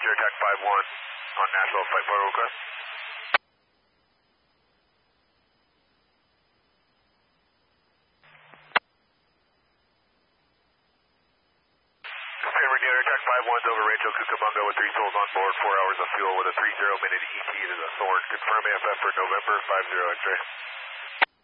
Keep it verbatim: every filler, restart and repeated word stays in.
Air Attack five one on Nashville, flight four request. Favorite Air Attack five one's over Rancho Cucamonga with three souls on board, four hours of fuel with a three zero minute E T to the Thorn. Confirm A F F for November five zero X-ray.